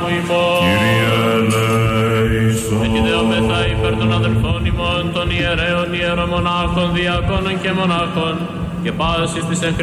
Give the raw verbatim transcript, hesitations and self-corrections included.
Θεού ημών. Κύριε ελέησον. Εκειδεόμεθα υπέρ των αδελφών ημών, των ιερέων, ιερομονάχων, διακόνων και μονάχων, και πάσης της εν